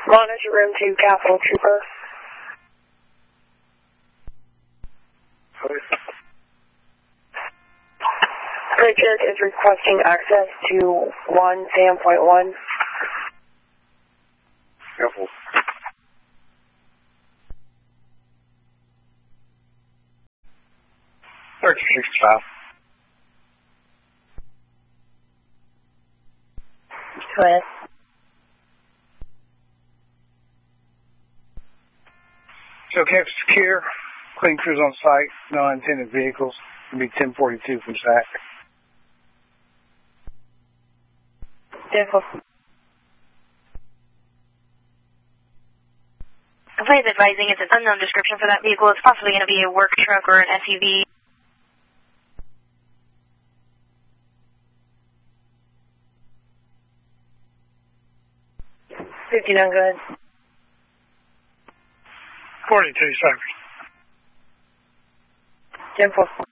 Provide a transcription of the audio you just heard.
Monitor room 2, Capitol Trooper. Richard is requesting access to 1 Sam.1. Careful. Search 65. Twist. So kept secure. Clean crews on site. No unattended vehicles. It'll be 1042 from SAC. Vehicle. Please advising it's an unknown description for that vehicle. It's possibly going to be a work truck or an SUV. $59 good. 42 service. 10-4.